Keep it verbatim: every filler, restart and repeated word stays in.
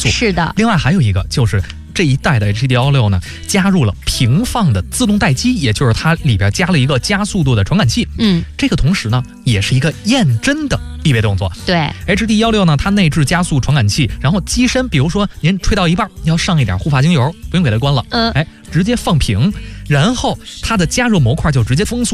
速。 是的。 另外还有一个就是这一代的 H T 一六呢，加入了平放的自动待机，也就是它里边加了一个加速度的传感器。 嗯， 这个同时呢，也是一个验真的必备动作。 对 ，H T 一六呢，它内置加速传感器，然后机身，比如说您吹到一半要上一点护发精油，不用给它关了， 嗯， 哎，直接放平，然后它的加热模块就直接风速